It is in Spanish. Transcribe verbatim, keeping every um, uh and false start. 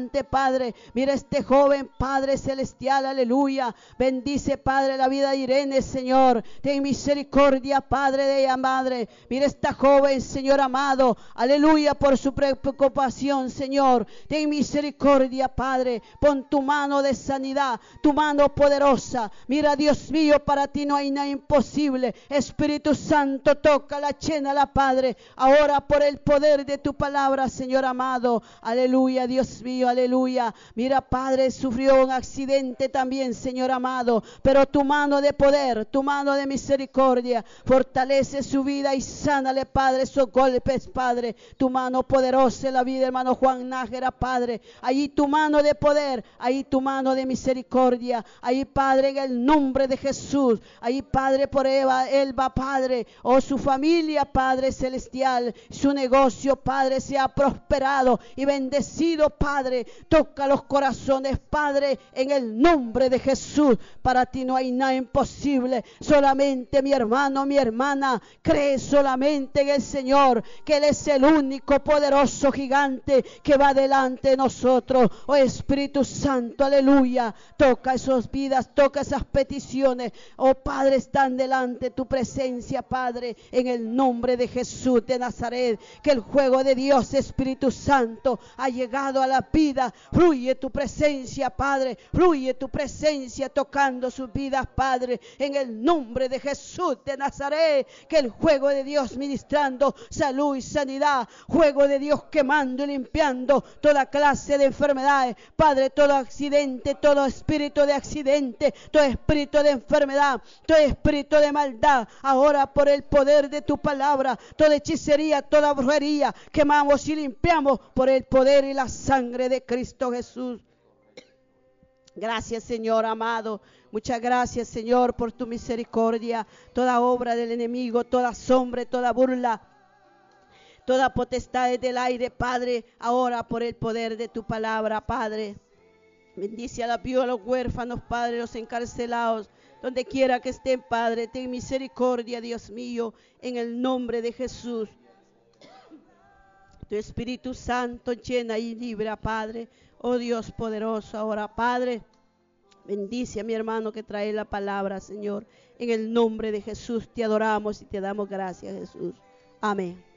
Padre, mira este joven, Padre celestial, aleluya. Bendice, Padre, la vida de Irene, Señor. Ten misericordia, Padre, de ella, Madre. Mira esta joven, Señor amado, aleluya, por su preocupación, Señor. Ten misericordia, Padre. Pon tu mano de sanidad, tu mano poderosa. Mira, Dios mío, para ti no hay nada imposible. Espíritu Santo, tócala, llénala, Padre. Ahora por el poder de tu palabra, Señor amado. Aleluya, Dios mío, aleluya. Mira, Padre, sufrió un accidente también, Señor amado, pero tu mano de poder, tu mano de misericordia, fortalece su vida y sánale, Padre, esos golpes, Padre. Tu mano poderosa en la vida, hermano Juan Nájera, Padre. Allí tu mano de poder, ahí tu mano de misericordia, ahí, Padre, en el nombre de Jesús. Ahí, Padre, por Eva, Elba, Padre, o su familia, Padre celestial, su negocio, Padre, sea prosperado y bendecido, Padre. Toca los corazones, Padre, en el nombre de Jesús. Para ti no hay nada imposible. Solamente, mi hermano, mi hermana, cree solamente en el Señor, que Él es el único poderoso gigante que va delante de nosotros. Oh Espíritu Santo, aleluya. Toca esas vidas, toca esas peticiones. Oh Padre, están delante de tu presencia, Padre, en el nombre de Jesús de Nazaret. Que el juego de Dios, Espíritu Santo, ha llegado a la vida. Fluye tu presencia, Padre. Fluye tu presencia tocando sus vidas, Padre, en el nombre de Jesús de Nazaret. Que el juego de Dios ministrando salud y sanidad. Juego de Dios quemando y limpiando toda clase de enfermedades, Padre. Todo accidente, todo espíritu de accidente, todo espíritu de enfermedad, todo espíritu de maldad, ahora por el poder de tu palabra, toda hechicería, toda brujería, quemamos y limpiamos por el poder y la sangre de Cristo Jesús. Gracias, Señor amado. Muchas gracias, Señor, por tu misericordia. Toda obra del enemigo, toda sombra, toda burla, toda potestad del aire, Padre, ahora por el poder de tu palabra, Padre. Bendice a la viuda, a los huérfanos, Padre, los encarcelados, donde quiera que estén, Padre. Ten misericordia, Dios mío, en el nombre de Jesús. Tu Espíritu Santo llena y libra, Padre. Oh Dios poderoso, ahora, Padre, bendice a mi hermano que trae la palabra, Señor. En el nombre de Jesús te adoramos y te damos gracias, Jesús. Amén.